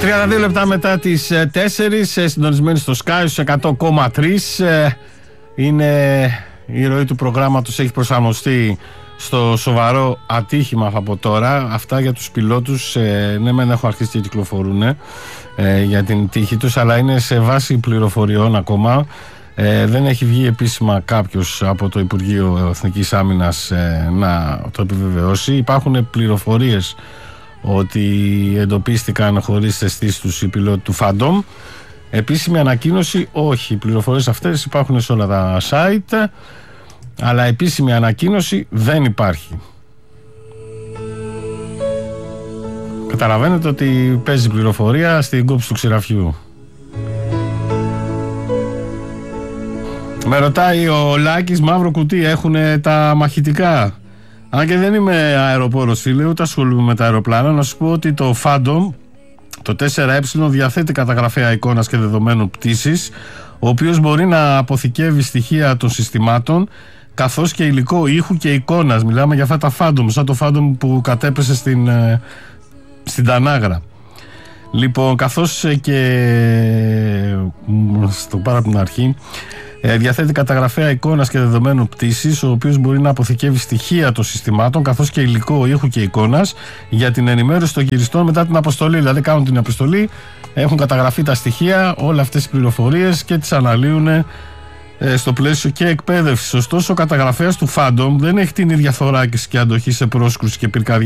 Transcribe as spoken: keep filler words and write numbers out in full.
τριάντα δύο λεπτά μετά τις τέσσερις, συντονισμένοι στο Sky εκατό κόμμα τρία. Είναι η ροή του προγράμματος, έχει προσαρμοστεί στο σοβαρό ατύχημα από τώρα. Αυτά για τους πιλότους, ε, ναι μεν έχουν αρχίσει και κυκλοφορούν ε, για την τύχη τους, αλλά είναι σε βάση πληροφοριών ακόμα. Ε, δεν έχει βγει επίσημα κάποιος από το Υπουργείο Εθνικής Άμυνας ε, να το επιβεβαιώσει. Υπάρχουν πληροφορίες ότι εντοπίστηκαν χωρίς αισθήσεις τους οι πιλότοι του Phantom. Επίσημη ανακοίνωση όχι. Οι πληροφορίες αυτές υπάρχουν σε όλα τα site, αλλά επίσημη ανακοίνωση δεν υπάρχει. Καταλαβαίνετε ότι παίζει πληροφορία στην κόψη του ξηραφιού. Με ρωτάει ο Λάκης, μαύρο κουτί έχουν τα μαχητικά? Αν και δεν είμαι αεροπόρος, φίλε, ούτε ασχολούμαι με τα αεροπλάνα, να σου πω ότι το Phantom, το τέσσερα ε, διαθέτει καταγραφέα εικόνας και δεδομένων πτήσης, ο οποίος μπορεί να αποθηκεύει στοιχεία των συστημάτων, καθώς και υλικό ήχου και εικόνας. Μιλάμε για αυτά τα Phantom, σαν το Phantom που κατέπεσε στην, στην Τανάγρα. Λοιπόν, καθώς και στο πάρα από την αρχή, διαθέτει καταγραφέα εικόνας και δεδομένων πτήσης, ο οποίος μπορεί να αποθηκεύει στοιχεία των συστημάτων, καθώς και υλικό ήχου και εικόνας για την ενημέρωση των γυριστών μετά την αποστολή. Δηλαδή, κάνουν την αποστολή, έχουν καταγραφεί τα στοιχεία, όλες αυτές τις πληροφορίες και τις αναλύουν ε, στο πλαίσιο και εκπαίδευση. Ωστόσο, ο καταγραφέας του Phantom δεν έχει την ίδια θωράκιση και αντοχή σε πρόσκρουση και πυρκαγιά